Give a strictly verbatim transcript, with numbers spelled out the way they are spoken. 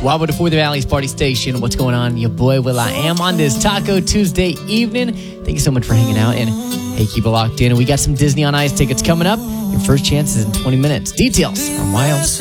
Wildwood before the Valley's Party Station. What's going on? Your boy Will I Am on this Taco Tuesday evening. Thank you so much for hanging out. And hey, keep it locked in. We got some Disney on Ice tickets coming up. Your first chance is in twenty minutes. Details on Wild.